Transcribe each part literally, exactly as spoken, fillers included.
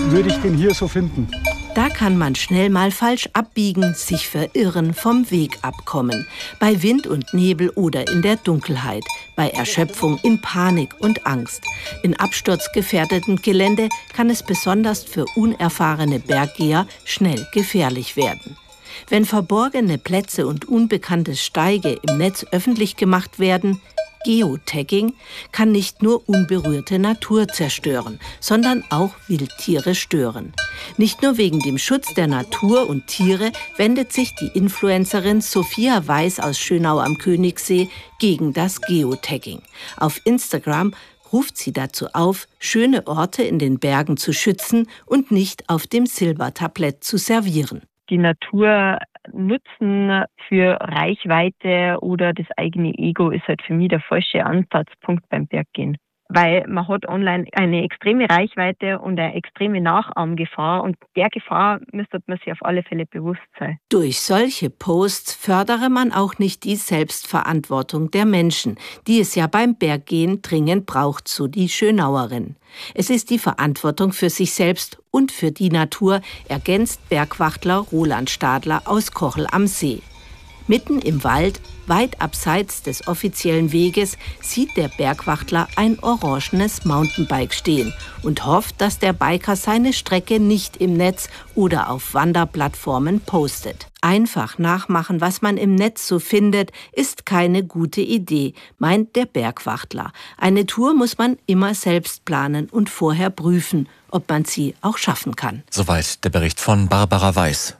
würde ich den hier so finden? Da kann man schnell mal falsch abbiegen, sich verirren, vom Weg abkommen. Bei Wind und Nebel oder in der Dunkelheit. Bei Erschöpfung, in Panik und Angst. In absturzgefährdeten Gelände kann es besonders für unerfahrene Berggeher schnell gefährlich werden. Wenn verborgene Plätze und unbekannte Steige im Netz öffentlich gemacht werden, Geotagging kann nicht nur unberührte Natur zerstören, sondern auch Wildtiere stören. Nicht nur wegen dem Schutz der Natur und Tiere wendet sich die Influencerin Sophia Weiß aus Schönau am Königssee gegen das Geotagging. Auf Instagram ruft sie dazu auf, schöne Orte in den Bergen zu schützen und nicht auf dem Silbertablett zu servieren. Die Natur nutzen für Reichweite oder das eigene Ego ist halt für mich der falsche Ansatzpunkt beim Berggehen. Weil man hat online eine extreme Reichweite und eine extreme Nachahmgefahr und der Gefahr müsste man sich auf alle Fälle bewusst sein. Durch solche Posts fördere man auch nicht die Selbstverantwortung der Menschen, die es ja beim Berggehen dringend braucht, so die Schönauerin. Es ist die Verantwortung für sich selbst und für die Natur, ergänzt Bergwachtler Roland Stadler aus Kochel am See. Mitten im Wald, weit abseits des offiziellen Weges, sieht der Bergwachtler ein orangenes Mountainbike stehen und hofft, dass der Biker seine Strecke nicht im Netz oder auf Wanderplattformen postet. Einfach nachmachen, was man im Netz so findet, ist keine gute Idee, meint der Bergwachtler. Eine Tour muss man immer selbst planen und vorher prüfen, ob man sie auch schaffen kann. Soweit der Bericht von Barbara Weiß.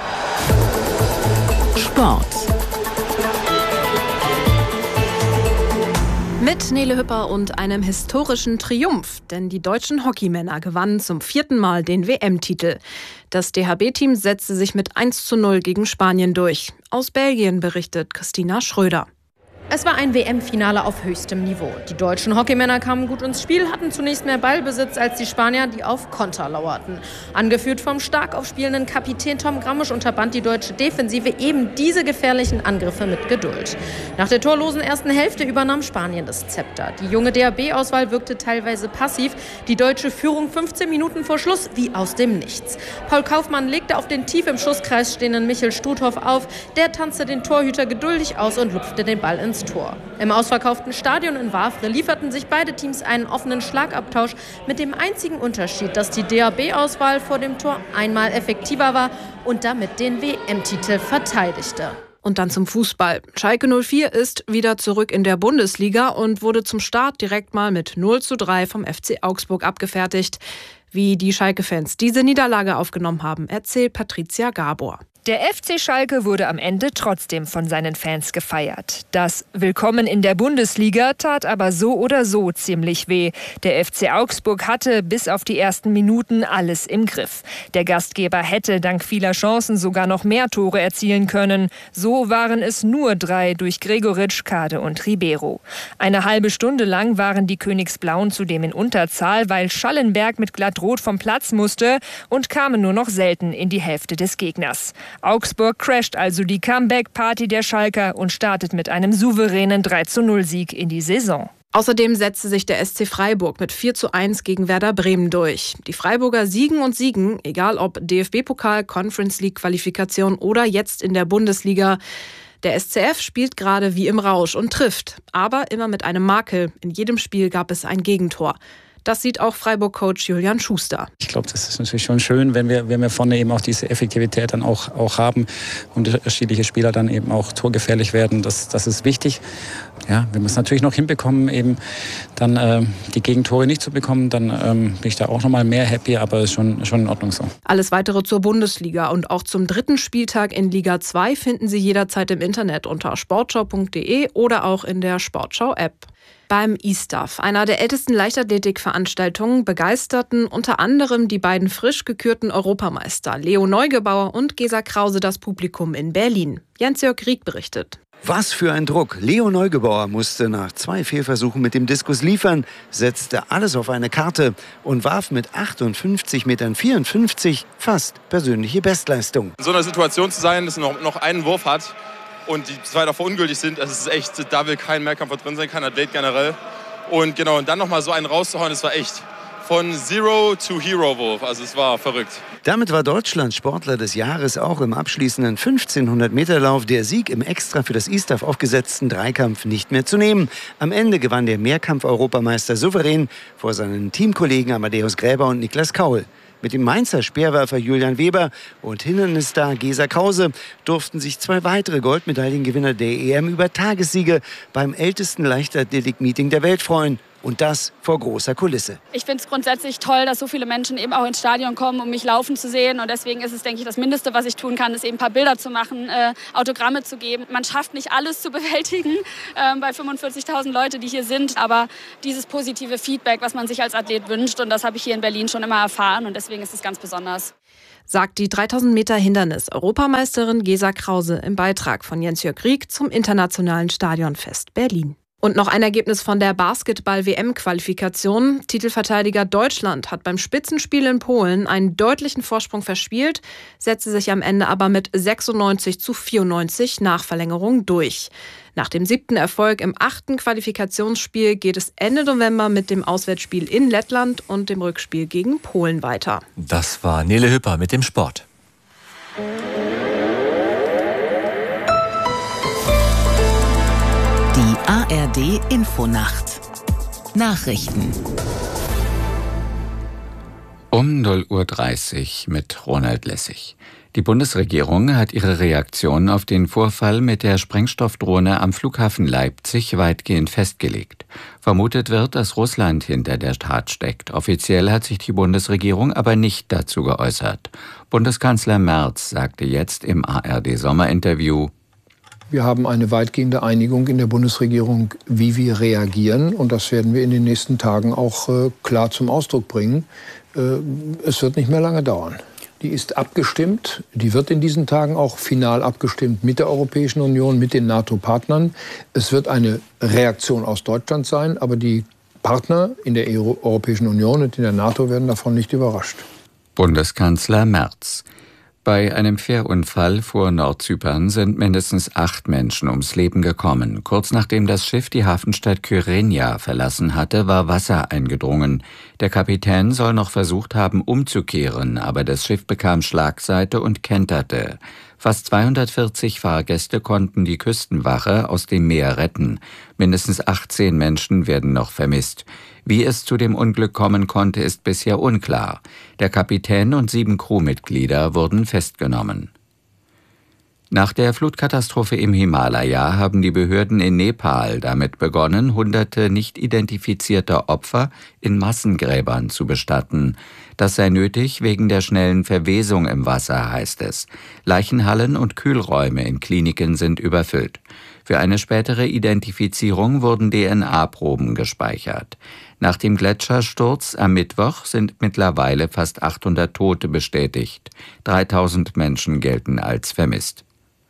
Sport. Mit Nele Hüpper und einem historischen Triumph, denn die deutschen Hockeymänner gewannen zum vierten Mal den W M-Titel. Das D H B-Team setzte sich mit eins zu null gegen Spanien durch. Aus Belgien berichtet Christina Schröder. Es war ein W M-Finale auf höchstem Niveau. Die deutschen Hockeymänner kamen gut ins Spiel, hatten zunächst mehr Ballbesitz als die Spanier, die auf Konter lauerten. Angeführt vom stark aufspielenden Kapitän Tom Grammisch unterband die deutsche Defensive eben diese gefährlichen Angriffe mit Geduld. Nach der torlosen ersten Hälfte übernahm Spanien das Zepter. Die junge D H B-Auswahl wirkte teilweise passiv. Die deutsche Führung fünfzehn Minuten vor Schluss wie aus dem Nichts. Paul Kaufmann legte auf den tief im Schusskreis stehenden Michel Struthoff auf. Der tanzte den Torhüter geduldig aus und lupfte den Ball ins Tor. Im ausverkauften Stadion in Wavre lieferten sich beide Teams einen offenen Schlagabtausch mit dem einzigen Unterschied, dass die D H B-Auswahl vor dem Tor einmal effektiver war und damit den W M-Titel verteidigte. Und dann zum Fußball. Schalke null vier ist wieder zurück in der Bundesliga und wurde zum Start direkt mal mit null zu drei vom F C Augsburg abgefertigt. Wie die Schalke-Fans diese Niederlage aufgenommen haben, erzählt Patricia Gabor. Der F C Schalke wurde am Ende trotzdem von seinen Fans gefeiert. Das Willkommen in der Bundesliga tat aber so oder so ziemlich weh. Der F C Augsburg hatte bis auf die ersten Minuten alles im Griff. Der Gastgeber hätte dank vieler Chancen sogar noch mehr Tore erzielen können. So waren es nur drei durch Gregoritsch, Kade und Ribeiro. Eine halbe Stunde lang waren die Königsblauen zudem in Unterzahl, weil Schallenberg mit Glattrot vom Platz musste und kamen nur noch selten in die Hälfte des Gegners. Augsburg crasht also die Comeback-Party der Schalker und startet mit einem souveränen drei zu null Sieg in die Saison. Außerdem setzte sich der S C Freiburg mit vier zu eins gegen Werder Bremen durch. Die Freiburger siegen und siegen, egal ob D F B-Pokal, Conference League-Qualifikation oder jetzt in der Bundesliga. Der S C F spielt gerade wie im Rausch und trifft, aber immer mit einem Makel. In jedem Spiel gab es ein Gegentor. Das sieht auch Freiburg-Coach Julian Schuster. Ich glaube, das ist natürlich schon schön, wenn wir, wenn wir vorne eben auch diese Effektivität dann auch, auch haben und unterschiedliche Spieler dann eben auch torgefährlich werden. Das, das ist wichtig. Ja, wenn wir es natürlich noch hinbekommen, eben dann äh, die Gegentore nicht zu bekommen, dann ähm, bin ich da auch nochmal mehr happy, aber ist schon, schon in Ordnung so. Alles Weitere zur Bundesliga und auch zum dritten Spieltag in Liga zwei finden Sie jederzeit im Internet unter sportschau punkt de oder auch in der Sportschau-App. Beim E-Stuff, einer der ältesten Leichtathletikveranstaltungen, begeisterten unter anderem die beiden frisch gekürten Europameister Leo Neugebauer und Gesa Krause das Publikum in Berlin. Jens-Jörg Rieck berichtet. Was für ein Druck. Leo Neugebauer musste nach zwei Fehlversuchen mit dem Diskus liefern, setzte alles auf eine Karte und warf mit achtundfünfzig Komma vierundfünfzig Metern fast persönliche Bestleistung. In so einer Situation zu sein, dass er noch, noch einen Wurf hat und die zwei davor ungültig sind, das ist echt, da will kein Mehrkampfer drin sein, kein Athlet generell. Und genau, und dann nochmal so einen rauszuhauen, das war echt von Zero to Hero Wolf. Also es war verrückt. Damit war Deutschland Sportler des Jahres auch im abschließenden fünfzehnhundert Meter Lauf. Der Sieg im extra für das ISTAF aufgesetzten Dreikampf nicht mehr zu nehmen. Am Ende gewann der Mehrkampf-Europameister souverän vor seinen Teamkollegen Amadeus Gräber und Niklas Kaul. Mit dem Mainzer Speerwerfer Julian Weber und Hindernisstar Gesa Krause durften sich zwei weitere Goldmedaillengewinner der E M über Tagessiege beim ältesten Leichtathletik-Meeting der Welt freuen. Und das vor großer Kulisse. Ich finde es grundsätzlich toll, dass so viele Menschen eben auch ins Stadion kommen, um mich laufen zu sehen. Und deswegen ist es, denke ich, das Mindeste, was ich tun kann, ist eben ein paar Bilder zu machen, äh, Autogramme zu geben. Man schafft nicht alles zu bewältigen äh, bei fünfundvierzigtausend Leute, die hier sind. Aber dieses positive Feedback, was man sich als Athlet wünscht, und das habe ich hier in Berlin schon immer erfahren. Und deswegen ist es ganz besonders. Sagt die dreitausend Meter Hindernis-Europameisterin Gesa Krause im Beitrag von Jens-Jörg Rieck zum Internationalen Stadionfest Berlin. Und noch ein Ergebnis von der Basketball-W M-Qualifikation. Titelverteidiger Deutschland hat beim Spitzenspiel in Polen einen deutlichen Vorsprung verspielt, setzte sich am Ende aber mit sechsundneunzig zu vierundneunzig nach Verlängerung durch. Nach dem siebten Erfolg im achten Qualifikationsspiel geht es Ende November mit dem Auswärtsspiel in Lettland und dem Rückspiel gegen Polen weiter. Das war Nele Hüpper mit dem Sport. Die A R D Infonacht. Nachrichten. Um null Uhr dreißig mit Ronald Lessig. Die Bundesregierung hat ihre Reaktion auf den Vorfall mit der Sprengstoffdrohne am Flughafen Leipzig weitgehend festgelegt. Vermutet wird, dass Russland hinter der Tat steckt. Offiziell hat sich die Bundesregierung aber nicht dazu geäußert. Bundeskanzler Merz sagte jetzt im A R D-Sommerinterview: Wir haben eine weitgehende Einigung in der Bundesregierung, wie wir reagieren. Und das werden wir in den nächsten Tagen auch äh, klar zum Ausdruck bringen. Äh, es wird nicht mehr lange dauern. Die ist abgestimmt. Die wird in diesen Tagen auch final abgestimmt mit der Europäischen Union, mit den NATO-Partnern. Es wird eine Reaktion aus Deutschland sein. Aber die Partner in der Europäischen Union und in der NATO werden davon nicht überrascht. Bundeskanzler Merz. Bei einem Fährunfall vor Nordzypern sind mindestens acht Menschen ums Leben gekommen. Kurz nachdem das Schiff die Hafenstadt Kyrenia verlassen hatte, war Wasser eingedrungen. Der Kapitän soll noch versucht haben, umzukehren, aber das Schiff bekam Schlagseite und kenterte. Fast zweihundertvierzig Fahrgäste konnten die Küstenwache aus dem Meer retten. Mindestens achtzehn Menschen werden noch vermisst. Wie es zu dem Unglück kommen konnte, ist bisher unklar. Der Kapitän und sieben Crewmitglieder wurden festgenommen. Nach der Flutkatastrophe im Himalaya haben die Behörden in Nepal damit begonnen, hunderte nicht identifizierter Opfer in Massengräbern zu bestatten. Das sei nötig wegen der schnellen Verwesung im Wasser, heißt es. Leichenhallen und Kühlräume in Kliniken sind überfüllt. Für eine spätere Identifizierung wurden D N A-Proben gespeichert. Nach dem Gletschersturz am Mittwoch sind mittlerweile fast achthundert Tote bestätigt. dreitausend Menschen gelten als vermisst.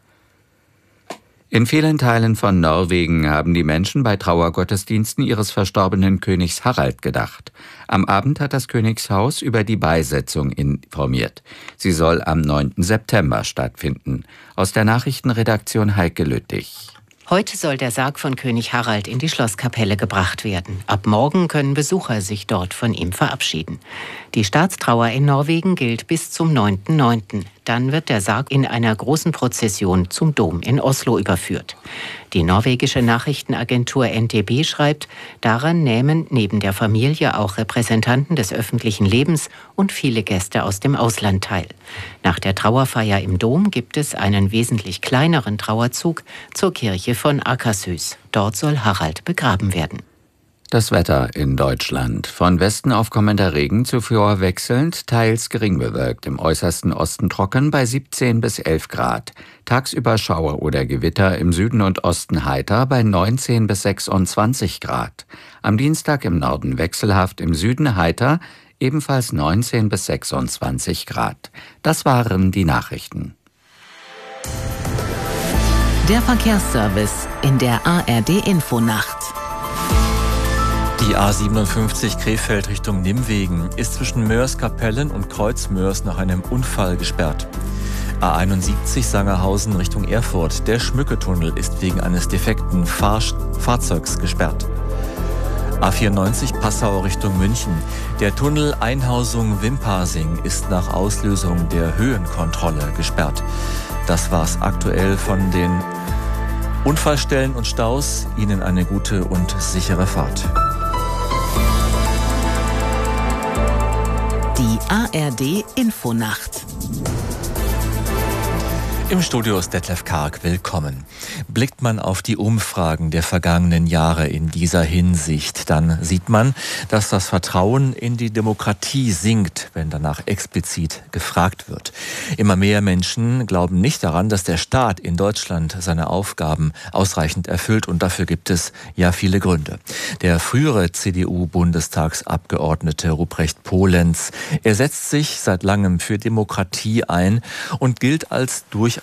In vielen Teilen von Norwegen haben die Menschen bei Trauergottesdiensten ihres verstorbenen Königs Harald gedacht. Am Abend hat das Königshaus über die Beisetzung informiert. Sie soll am neunten September stattfinden. Aus der Nachrichtenredaktion Heike Lüttich. Heute soll der Sarg von König Harald in die Schlosskapelle gebracht werden. Ab morgen können Besucher sich dort von ihm verabschieden. Die Staatstrauer in Norwegen gilt bis zum neunten neunten Dann wird der Sarg in einer großen Prozession zum Dom in Oslo überführt. Die norwegische Nachrichtenagentur N T B schreibt, daran nehmen neben der Familie auch Repräsentanten des öffentlichen Lebens und viele Gäste aus dem Ausland teil. Nach der Trauerfeier im Dom gibt es einen wesentlich kleineren Trauerzug zur Kirche von Akershus. Dort soll Harald begraben werden. Das Wetter in Deutschland. Von Westen aufkommender Regen, zuvor wechselnd, teils gering bewölkt. Im äußersten Osten trocken bei siebzehn bis elf Grad. Tagsüber Schauer oder Gewitter, im Süden und Osten heiter bei neunzehn bis sechsundzwanzig Grad. Am Dienstag im Norden wechselhaft, im Süden heiter, ebenfalls neunzehn bis sechsundzwanzig Grad. Das waren die Nachrichten. Der Verkehrsservice in der A R D Infonacht. Die A siebenundfünfzig Krefeld Richtung Nimwegen ist zwischen Mörs-Kapellen und Kreuz-Mörs nach einem Unfall gesperrt. A einundsiebzig Sangerhausen Richtung Erfurt. Der Schmücketunnel ist wegen eines defekten Fahr- Fahrzeugs gesperrt. A vierundneunzig Passau Richtung München. Der Tunnel Einhausung Wimparsing ist nach Auslösung der Höhenkontrolle gesperrt. Das war's aktuell von den Unfallstellen und Staus. Ihnen eine gute und sichere Fahrt. Die A R D Infonacht. Im Studio ist Detlef Karg, willkommen. Blickt man auf die Umfragen der vergangenen Jahre in dieser Hinsicht, dann sieht man, dass das Vertrauen in die Demokratie sinkt, wenn danach explizit gefragt wird. Immer mehr Menschen glauben nicht daran, dass der Staat in Deutschland seine Aufgaben ausreichend erfüllt, und dafür gibt es ja viele Gründe. Der frühere C D U-Bundestagsabgeordnete Ruprecht Polenz, er setzt sich seit langem für Demokratie ein und gilt als durchaus